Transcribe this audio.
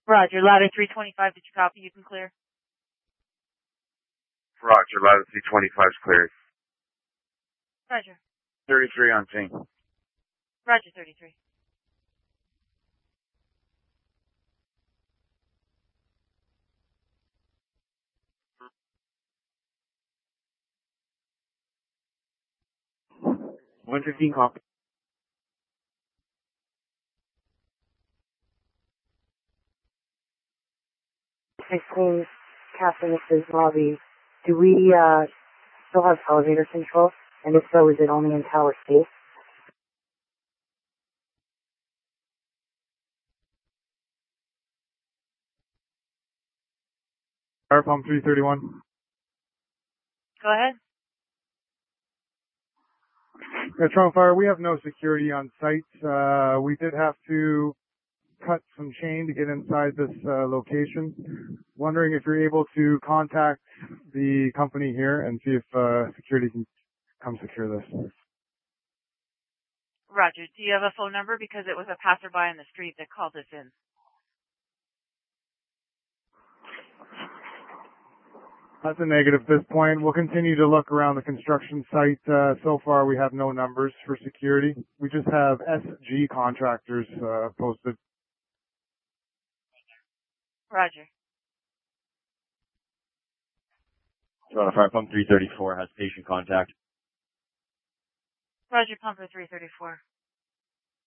Roger, ladder 325, did you copy? You can clear. Roger, ladder 325 is cleared. Roger. 33 on scene. Roger, 33. $115 copy. Hey, Queen, Captain, this is Robbie. Do we still have elevator control? And if so, is it only in Tower C? Fire pump 331. Go ahead. Yeah, Toronto Fire, we have no security on site. We did have to cut some chain to get inside this location. Wondering if you're able to contact the company here and see if security can come secure this. Roger, do you have a phone number? Because it was a passerby in the street that called us in. That's a negative at this point. We'll continue to look around the construction site. So far, we have no numbers for security. We just have SG contractors posted. Roger. Toronto Fire Pump 334 has patient contact. Roger, pumper 334.